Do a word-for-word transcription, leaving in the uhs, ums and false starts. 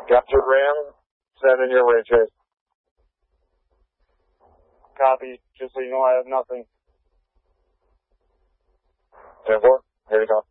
Capture Ram, send in your way, Chase. Copy. Just so you know, I have nothing. ten four, here you go.